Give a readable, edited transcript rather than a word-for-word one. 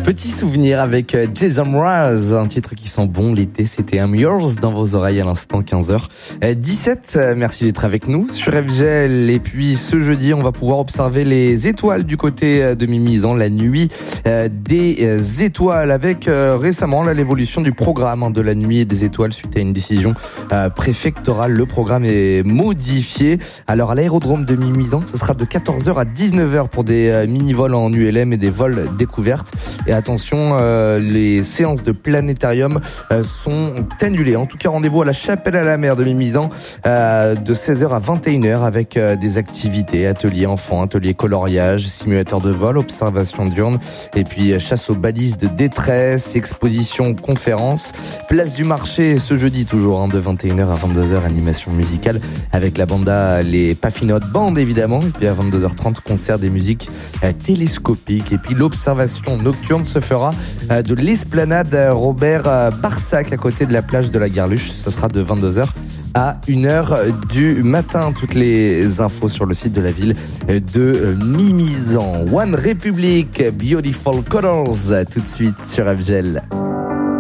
Petit souvenir avec Jason Mraz, un titre qui sent bon l'été, c'était I'm Yours dans vos oreilles à l'instant 15h17. Merci d'être avec nous sur FGL. Et puis ce jeudi, on va pouvoir observer les étoiles du côté de Mimizan, la nuit des étoiles, avec récemment l'évolution du programme de la nuit des étoiles suite à une décision préfectorale. Le programme est modifié. Alors à l'aérodrome de Mimizan, ce sera de 14h à 19h pour des mini-vols en ULM et des vols découvertes. Et attention, les séances de planétarium sont annulées. En tout cas, rendez-vous à la Chapelle à la mer de Mimizan de 16h à 21h avec des activités, ateliers enfants, ateliers coloriage, simulateur de vol, observation diurne et puis chasse aux balises de détresse, exposition, conférence. Place du marché ce jeudi toujours de 21h à 22h, animation musicale avec la banda Les Paffinotes Band évidemment. Et puis à 22h30, concert des musiques télescopiques. Et puis l'observation nocturne se fera de l'esplanade Robert Barsac à côté de la plage de la Garluche. Ce sera de 22h à 1h du matin. Toutes les infos sur le site de la ville de Mimizan. One Republic, Beautiful Colors, tout de suite sur FGL.